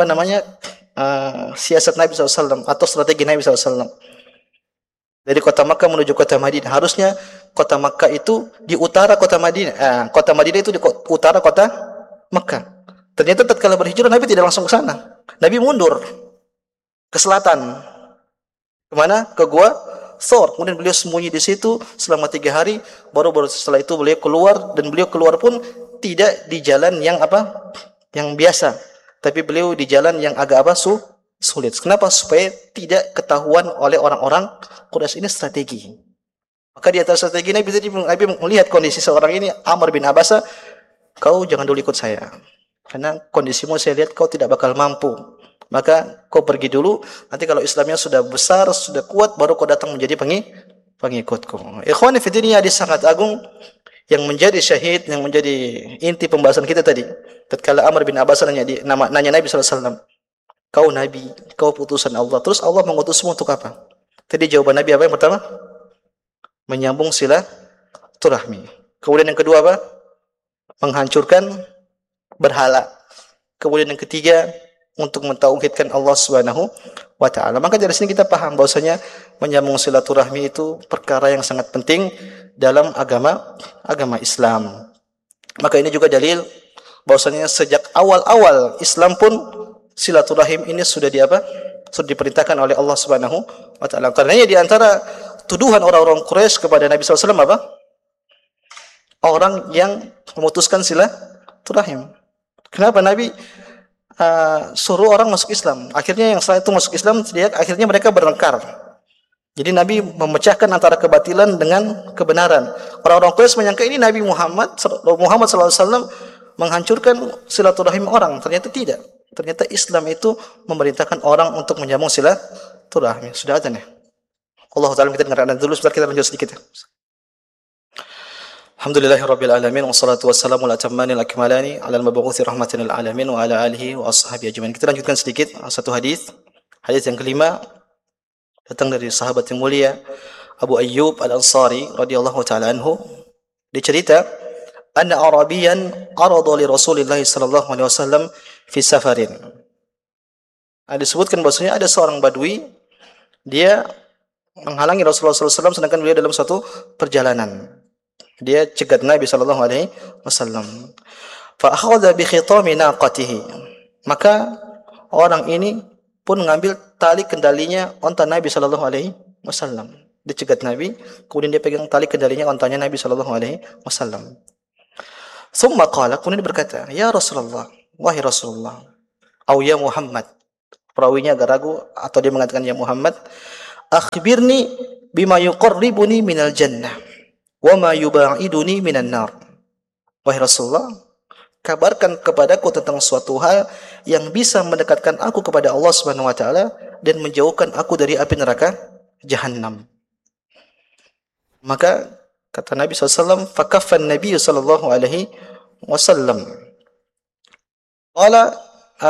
siasat Nabi SAW atau strategi Nabi SAW. Dari kota Makkah menuju kota Madinah. Harusnya kota Makkah itu di utara kota Madinah. Kota Madinah itu di utara kota Makkah. Ternyata tatkala berhijrah Nabi tidak langsung ke sana. Nabi mundur ke selatan. Kemana? Ke Gua Thor. Kemudian beliau sembunyi di situ selama 3 hari. Baru setelah itu beliau keluar, dan beliau keluar pun tidak di jalan yang biasa, tapi beliau di jalan yang agak sulit. Kenapa? Supaya tidak ketahuan oleh orang-orang Quraisy. Ini strategi. Maka di atas strategi Nabi melihat kondisi seorang ini, Amr bin Abbas, kau jangan dulu ikut saya, karena kondisimu saya lihat kau tidak bakal mampu. Maka kau pergi dulu, nanti kalau Islamnya sudah besar, sudah kuat, baru kau datang menjadi pengikutku. Ikhwani fi din, hadis sangat agung yang menjadi syahid, yang menjadi inti pembahasan kita tadi. Tatkala Amr bin Abbas nanya Nabi sallallahu alaihi wasallam, kau nabi, kau putusan Allah, terus Allah mengutusmu untuk apa? Tadi jawaban Nabi apa yang pertama? Menyambung silaturahmi. Kemudian yang kedua apa? Menghancurkan berhala. Kemudian yang ketiga, untuk mentauhidkan Allah Subhanahu wa taala. Maka dari sini kita paham bahwasanya menyambung silaturahmi itu perkara yang sangat penting dalam agama Islam. Maka ini juga dalil bahwasanya sejak awal-awal Islam pun silaturahim ini sudah sudah diperintahkan oleh Allah Subhanahu wa taala. Karenanya di antara tuduhan orang-orang Quraisy kepada Nabi sallallahu alaihi wasallam apa? Orang yang memutuskan silaturahim. Kenapa Nabi suruh orang masuk Islam? Akhirnya yang setelah itu masuk Islam, akhirnya mereka bertengkar. Jadi Nabi memecahkan antara kebatilan dengan kebenaran. Orang-orang Quraisy menyangka ini Nabi Muhammad SAW menghancurkan silaturahim orang. Ternyata tidak. Ternyata Islam itu memerintahkan orang untuk menyambung silaturahmi. Sudah ada nih. Allah Ta'ala, kita dengarkan dulu sebentar, kita lanjut sedikit. Alhamdulillahirabbil alamin, wassalatu wassalamu ala atammani al-akmalani ala al-mab'uthi rahmatan lil alamin wa ala alihi wa ashabihi ajmain. Kita lanjutkan sedikit satu hadis. Hadis yang kelima datang dari sahabat yang mulia Abu Ayyub Al-Ansari radhiyallahu taala anhu. Dicerita, anna Arabiyan arada li Rasulillah sallallahu alaihi wasallam fi safarin. Disebutkan bahwasanya ada seorang badui, dia menghalangi Rasulullah sallallahu alaihi wasallam sedangkan beliau dalam suatu perjalanan. Dia cegat Nabi sallallahu alaihi wasallam. Fa akhadha bi khitami naqatihi. Maka orang ini pun mengambil tali kendalinya onta Nabi sallallahu alaihi wasallam. dicegat Nabi, kemudian dia pegang tali kendalinya ontanya Nabi sallallahu alaihi wasallam. Tsumma qala, kemudian dia berkata, "Ya Rasulullah, wahai Rasulullah, au ya Muhammad." Perawinya agak ragu atau dia mengatakan ya Muhammad, "Akhbirni bima yuqarribuni minal jannah wa ma yuba'iduni minan nar." Wahai Rasulullah, kabarkan kepadaku tentang suatu hal yang bisa mendekatkan aku kepada Allah Subhanahu wa taala dan menjauhkan aku dari api neraka Jahannam. Maka kata Nabi SAW, fakaffan Nabi sallallahu alaihi wasallam. Qala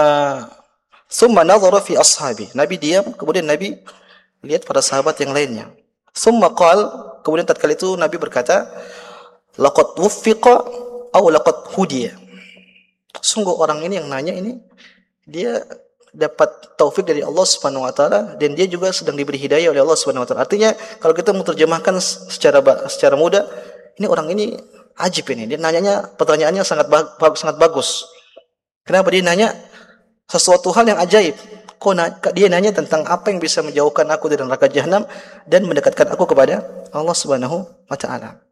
summa nadhara fi ashabi. Nabi diam, kemudian Nabi lihat pada sahabat yang lainnya. Summa qal, kemudian tatkala itu Nabi berkata, laqad wuffiqa aw laqad hudiya. Sungguh orang ini yang nanya ini dia dapat taufik dari Allah Subhanahu wa taala dan dia juga sedang diberi hidayah oleh Allah Subhanahu wa taala. Artinya kalau kita menerjemahkan secara mudah, ini orang ini ajib ini. Dia nanyanya pertanyaannya sangat bagus. Kenapa dia nanya sesuatu hal yang ajaib? Dia nanya tentang apa yang bisa menjauhkan aku dari neraka Jahannam dan mendekatkan aku kepada Allah Subhanahu wa taala.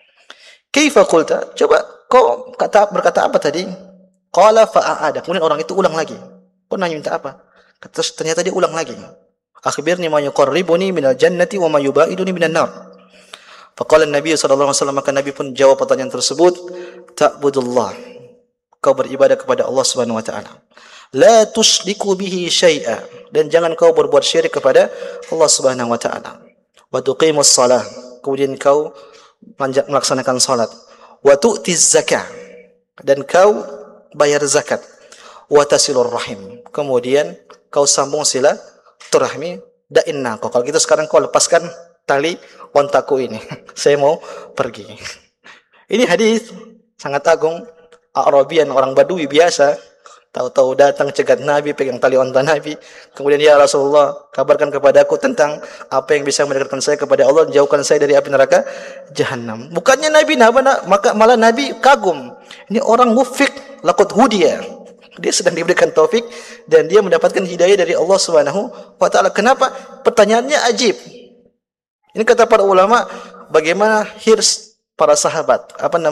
Kaifa qulta? Coba kau berkata apa tadi? Qala fa'ada. Kemudian orang itu ulang lagi. Kau nanya minta apa? Terus ternyata dia ulang lagi. Akhbirni ma yuqarribuni minal jannati wa ma yubaiduni minan nar. Faqala Nabi sallallahu alaihi wasallam, maka Nabi pun jawab pertanyaan tersebut, ta'budullah. Kau beribadah kepada Allah Subhanahu wa taala. La tusyriku bihi syai'a, dan jangan kau berbuat syirik kepada Allah Subhanahu wa taala. Wa tuqimus shalah, kemudian kau melaksanakan salat. Wa tu'tiz zakah, dan kau bayar zakat. Wa tasilur rahim, kemudian kau sambung silaturahmi. Da'inna, kalau gitu sekarang kau lepaskan tali ontaku ini. Saya mau pergi. Ini hadis sangat agung. Arabian, orang Badui biasa, tahu-tahu datang cegat Nabi, pegang tali onta Nabi. Kemudian, ya Rasulullah, kabarkan kepadaku tentang apa yang bisa mendekatkan saya kepada Allah, jauhkan saya dari api neraka Jahannam. Bukannya Nabi maka malah Nabi kagum. Ini orang mufik, laqad hudiya. Dia sedang diberikan taufik dan dia mendapatkan hidayah dari Allah Subhanahu wa taala. Kenapa? Pertanyaannya ajib. Ini kata para ulama, bagaimana hirs para sahabat,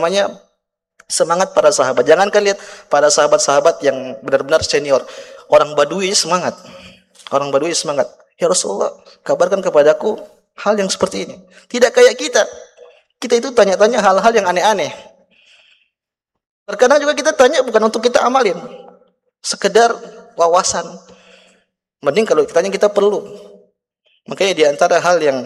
semangat para sahabat. Jangankan lihat para sahabat-sahabat yang benar-benar senior, orang Badui semangat. Orang Badui semangat. Ya Rasulullah, kabarkan kepadaku hal yang seperti ini. Tidak kayak kita. Kita itu tanya-tanya hal-hal yang aneh-aneh. Terkadang juga kita tanya bukan untuk kita amalin, sekedar wawasan. Mending kalau kita tanya kita perlu. Makanya di antara hal yang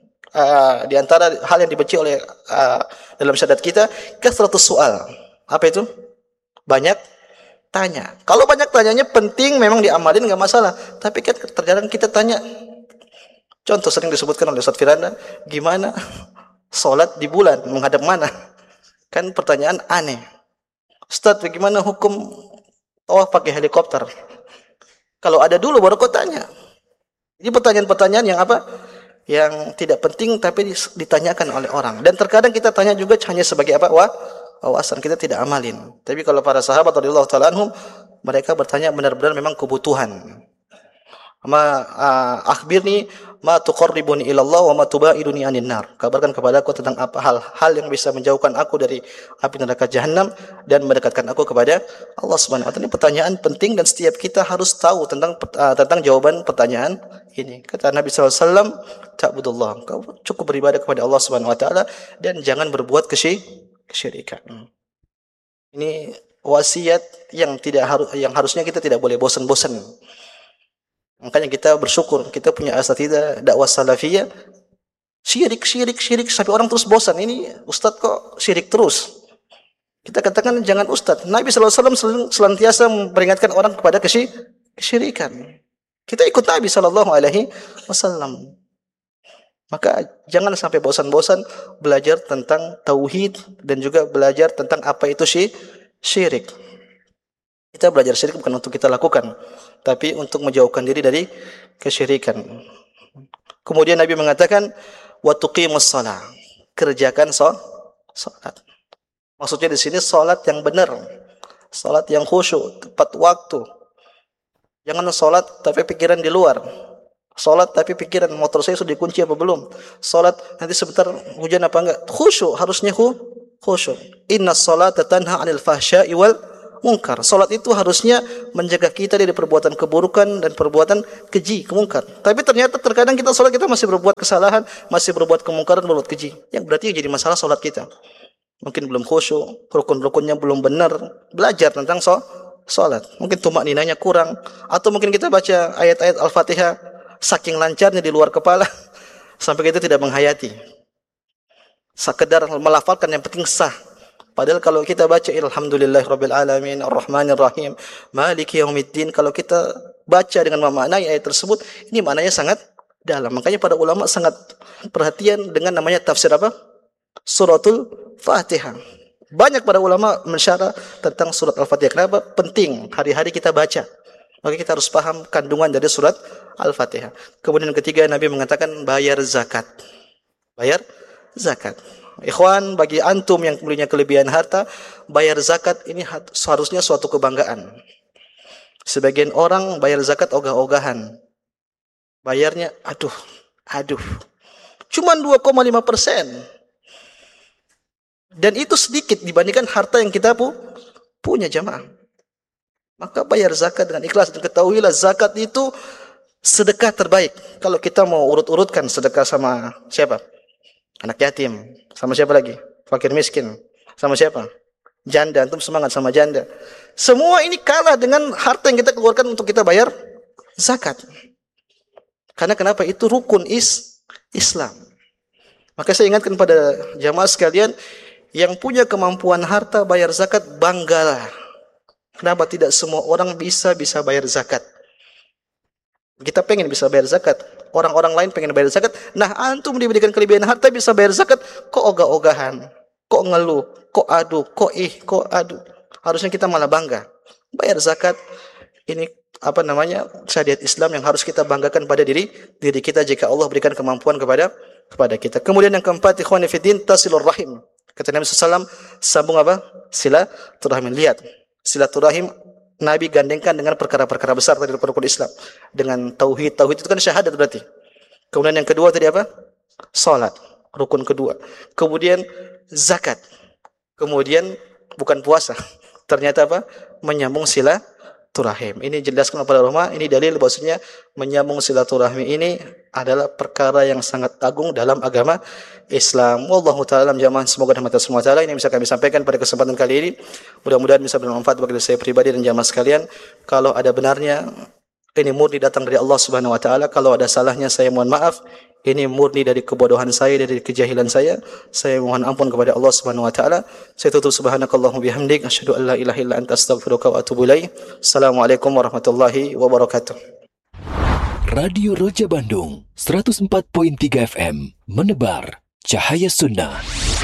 dibenci oleh dalam syariat kita, kasratus soal. Apa itu? Banyak tanya. Kalau banyak tanyanya penting, memang diamalin nggak masalah. Tapi kan terkadang kita tanya. Contoh sering disebutkan oleh Ustaz Firanda, gimana sholat di bulan, menghadap mana? Kan pertanyaan aneh. Ustaz, bagaimana hukum tawaf pakai helikopter? Kalau ada dulu baru kau tanya. Ini pertanyaan-pertanyaan yang apa? Yang tidak penting tapi ditanyakan oleh orang. Dan terkadang kita tanya juga hanya sebagai apa? Wawasan, kita tidak amalin. Tapi kalau para sahabat radhiyallahu ta'ala anhum, mereka bertanya benar-benar memang kebutuhan. Akhbirni ma tuqarribuni ila Allah wa ma tubaiduni anin nar. Kabarkan kepadaku tentang apa hal yang bisa menjauhkan aku dari api neraka Jahannam dan mendekatkan aku kepada Allah Subhanahu wa taala. Ini pertanyaan penting dan setiap kita harus tahu tentang jawaban pertanyaan ini. Kata Nabi SAW, ta'budullah. Kau cukup beribadah kepada Allah Subhanahu wa taala dan jangan berbuat kesyirikan. Ini wasiat yang harusnya kita tidak boleh bosan-bosan. Makanya kita bersyukur kita punya asatidzah dakwah salafiyah, syirik sampai orang terus bosan. Ini ustaz kok syirik terus. Kita katakan jangan ustaz. Nabi SAW senantiasa memperingatkan orang kepada kesyirikan. Kita ikut Nabi SAW. Maka jangan sampai bosan-bosan belajar tentang tauhid dan juga belajar tentang apa itu syirik. Kita belajar syirik bukan untuk kita lakukan, tapi untuk menjauhkan diri dari kesyirikan. Kemudian Nabi mengatakan, wa tuqimus shalah. Kerjakan salat. Maksudnya di sini salat yang benar, salat yang khusyuk, tepat waktu. Jangan salat tapi pikiran di luar. Salat tapi pikiran motor saya sudah dikunci apa belum? Salat nanti sebentar hujan apa enggak? Khusyuk, harusnya khusyuk. Innas salata tanha 'anil fahsya'i wal munkar. Salat itu harusnya menjaga kita dari perbuatan keburukan dan perbuatan keji, kemungkar. Tapi ternyata terkadang kita salat kita masih berbuat kesalahan, masih berbuat kemungkaran, berbuat keji. Yang berarti jadi masalah salat kita. Mungkin belum khusyuk, rukun-rukunnya belum benar. Belajar tentang salat. Mungkin tumak ninanya kurang, atau mungkin kita baca ayat-ayat Al-Fatihah saking lancarnya di luar kepala sampai kita tidak menghayati. Sekedar melafalkan yang penting sah. Padahal kalau kita baca alhamdulillahirabbil alamin arrahmanir rahim maliki yaumiddin, kalau kita baca dengan memaknai ayat tersebut, ini maknanya sangat dalam. Makanya para ulama sangat perhatian dengan namanya tafsir apa? Suratul Fatihah. Banyak para ulama mensyarah tentang surat Al-Fatihah. Kenapa? Penting hari-hari kita baca. Maka kita harus paham kandungan dari surat Al-Fatihah. Kemudian yang ketiga, Nabi mengatakan bayar zakat. Bayar zakat. Ikhwan, bagi antum yang punya kelebihan harta, bayar zakat ini seharusnya suatu kebanggaan. Sebagian orang bayar zakat ogah-ogahan. Bayarnya aduh. Cuman 2,5%. Dan itu sedikit dibandingkan harta yang kita punya, jamaah. Maka bayar zakat dengan ikhlas, dan ketahuilah zakat itu sedekah terbaik. Kalau kita mau urut-urutkan sedekah sama siapa? Anak yatim. Sama siapa lagi? Fakir miskin. Sama siapa? Janda. Antum semangat sama janda. Semua ini kalah dengan harta yang kita keluarkan untuk kita bayar zakat. Karena kenapa? Itu rukun Islam. Maka saya ingatkan pada jamaah sekalian, yang punya kemampuan harta bayar zakat, banggalah. Kenapa tidak semua orang bisa bayar zakat? Kita pengen bisa bayar zakat. Orang-orang lain pengen bayar zakat. Nah, antum diberikan kelebihan harta bisa bayar zakat, kok ogah-ogahan, kok ngeluh, kok adu. Harusnya kita malah bangga. Bayar zakat ini syariat Islam yang harus kita banggakan pada diri kita jika Allah berikan kemampuan kepada kita. Kemudian yang keempat, ikhwani fiddin, tasilur rahim. Kata Nabi SAW, sambung apa? Silaturahim. Lihat, silaturahim Nabi gandengkan dengan perkara-perkara besar dari rukun Islam. Dengan tauhid itu kan syahadat berarti. Kemudian yang kedua tadi apa? Salat, rukun kedua. Kemudian zakat. Kemudian bukan puasa. Ternyata apa? Menyambung silaturahim. Ini jelaskan kepada ulama, ini dalil bahwasanya menyambung silaturahmi ini adalah perkara yang sangat agung dalam agama Islam. Wallahu taala alam, jamaah, semoga rahmat Allah taala ini bisa kami sampaikan pada kesempatan kali ini. Mudah-mudahan bisa bermanfaat bagi saya pribadi dan jamaah sekalian. Kalau ada benarnya, ini murni datang dari Allah Subhanahu wa taala. Kalau ada salahnya, saya mohon maaf. Ini murni dari kebodohan saya, dari kejahilan saya. Saya mohon ampun kepada Allah Subhanahu wa taala. Saya tutup subhanakallahumma bihamdik asyhadu an la ilaha illa anta astaghfiruka wa atubu ilaik. Assalamualaikum warahmatullahi wabarakatuh. Radio Roja Bandung 104.3 FM menebar cahaya sunnah.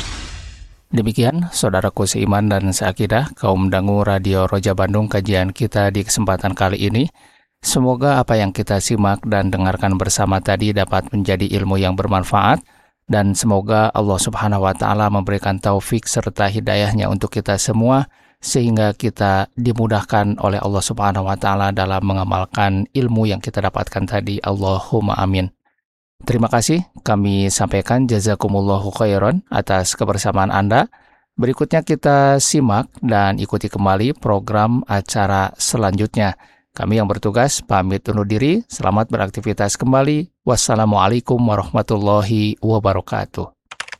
Demikian saudaraku seiman dan seakidah, kaum dangu Radio Roja Bandung, kajian kita di kesempatan kali ini. Semoga apa yang kita simak dan dengarkan bersama tadi dapat menjadi ilmu yang bermanfaat, dan semoga Allah Subhanahu wa taala memberikan taufik serta hidayahnya untuk kita semua, sehingga kita dimudahkan oleh Allah Subhanahu wa taala dalam mengamalkan ilmu yang kita dapatkan tadi. Allahumma amin. Terima kasih kami sampaikan jazakumullahu khairan atas kebersamaan Anda. Berikutnya kita simak dan ikuti kembali program acara selanjutnya. Kami yang bertugas pamit undur diri. Selamat beraktivitas kembali. Wassalamualaikum warahmatullahi wabarakatuh.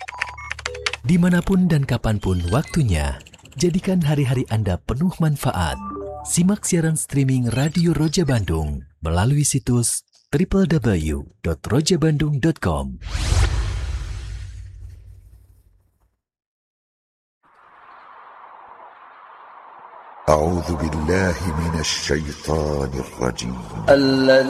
Dimanapun dan kapanpun waktunya, jadikan hari-hari Anda penuh manfaat. Simak siaran streaming Radio Roja Bandung melalui situs www.rojabandung.com. أعوذ بالله من الشيطان الرجيم